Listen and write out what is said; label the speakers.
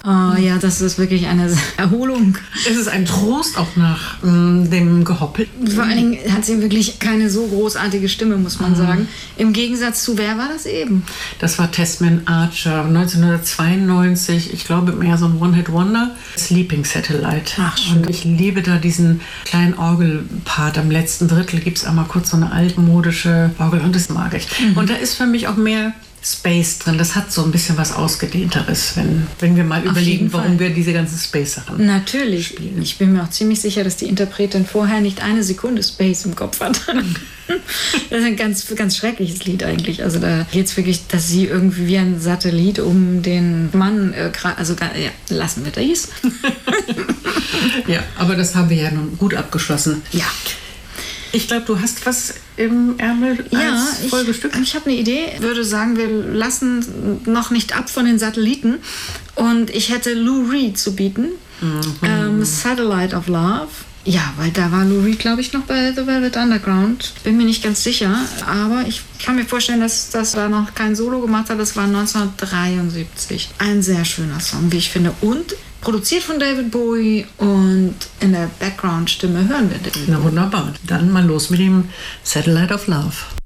Speaker 1: Oh ja, das ist wirklich eine Erholung.
Speaker 2: Es ist ein Trost auch nach dem Gehoppel.
Speaker 1: Vor allen Dingen hat sie wirklich keine so großartige Stimme, muss man sagen. Im Gegensatz zu, wer war das eben?
Speaker 2: Das war Tessman Archer, 1992. Ich glaube, mehr so ein One-Hit-Wonder. Sleeping Satellite.
Speaker 1: Ach, schön.
Speaker 2: Und ich liebe da diesen kleinen Orgelpart. Am letzten Drittel gibt es einmal kurz so eine altmodische Orgel und das mag ich. Und da ist für mich auch mehr Space drin. Das hat so ein bisschen was Ausgedehnteres, wenn wir mal überlegen, warum wir diese ganzen Space-Sachen
Speaker 1: natürlich
Speaker 2: spielen.
Speaker 1: Ich bin mir auch ziemlich sicher, dass die Interpretin vorher nicht eine Sekunde Space im Kopf hat. Das ist ein ganz, ganz schreckliches Lied eigentlich. Also da geht es wirklich, dass sie irgendwie wie ein Satellit um den Mann, lassen wir das.
Speaker 2: Ja, aber das haben wir ja nun gut abgeschlossen.
Speaker 1: Ja.
Speaker 2: Ich glaube, du hast was im Ärmel als Folgestück.
Speaker 1: Ich habe eine Idee. Ich würde sagen, wir lassen noch nicht ab von den Satelliten. Und ich hätte Lou Reed zu bieten. Satellite of Love. Ja, weil da war Lou Reed, glaube ich, noch bei The Velvet Underground. Bin mir nicht ganz sicher. Aber ich kann mir vorstellen, dass das da noch kein Solo gemacht hat. Das war 1973. Ein sehr schöner Song, wie ich finde. Und produziert von David Bowie und in der Background-Stimme hören wir den.
Speaker 2: Na wunderbar. Dann mal los mit dem Satellite of Love.